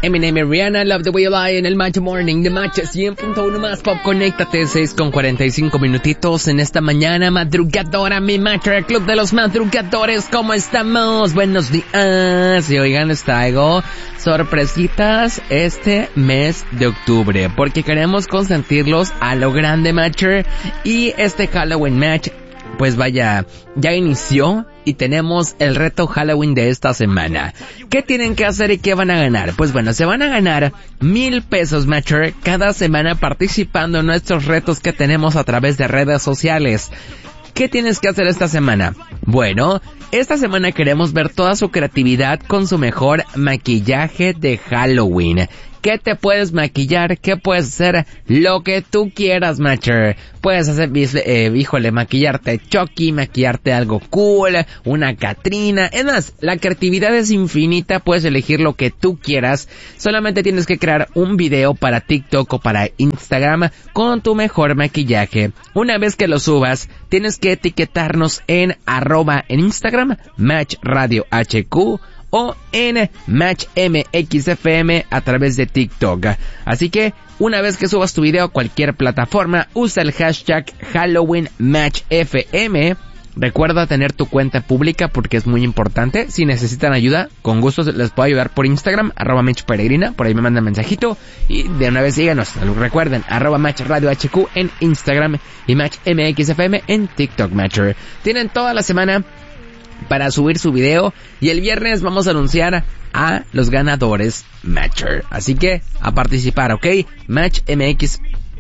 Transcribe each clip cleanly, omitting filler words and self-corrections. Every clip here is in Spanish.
Eminem y Rihanna, Love the Way You Lie en el Match Morning, The Match 100.1 más pop, conéctate, 6:45 minutitos en esta mañana madrugadora, mi Match, el club de los madrugadores, ¿cómo estamos? Buenos días, y oigan, les traigo sorpresitas este mes de octubre, porque queremos consentirlos a lo grande, Matcher, y este Halloween Match, pues vaya, ya inició y tenemos el reto Halloween de esta semana. ¿Qué tienen que hacer y qué van a ganar? Pues bueno, se van a ganar 1,000 pesos, Matcher, cada semana participando en nuestros retos que tenemos a través de redes sociales. ¿Qué tienes que hacer esta semana? Bueno, esta semana queremos ver toda su creatividad con su mejor maquillaje de Halloween. ¿Qué te puedes maquillar? ¿Qué puedes hacer? Lo que tú quieras, Matcher. Puedes hacer, maquillarte Chucky, maquillarte algo cool, una Catrina. Es más, la creatividad es infinita, puedes elegir lo que tú quieras. Solamente tienes que crear un video para TikTok o para Instagram con tu mejor maquillaje. Una vez que lo subas, tienes que etiquetarnos en @ en Instagram, Match Radio HQ, o en Match MXFM a través de TikTok. Así que, una vez que subas tu video a cualquier plataforma, usa el hashtag HalloweenMatchFM. Recuerda tener tu cuenta pública porque es muy importante. Si necesitan ayuda, con gusto les puedo ayudar por Instagram, @MatchPeregrina, por ahí me mandan mensajito. Y de una vez síganos, recuerden, @Match Radio HQ en Instagram y Match MXFM en TikTok, Matcher. Tienen toda la semana para subir su video y el viernes vamos a anunciar a los ganadores, Matcher. Así que a participar, ¿ok? Match MX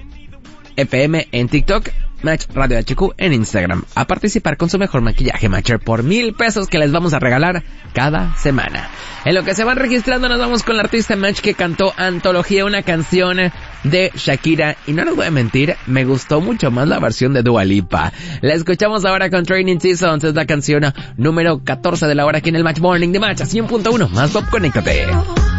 FM en TikTok, Match Radio HQ en Instagram. A participar con su mejor maquillaje, Matcher, por 1,000 pesos que les vamos a regalar cada semana. En lo que se van registrando nos vamos con la artista Match que cantó Antología, una canción de Shakira. Y no les voy a mentir, me gustó mucho más la versión de Dua Lipa. La escuchamos ahora con Training Seasons, es la canción número 14 de la hora aquí en el Match Morning de Match 100.1 más pop, conéctate.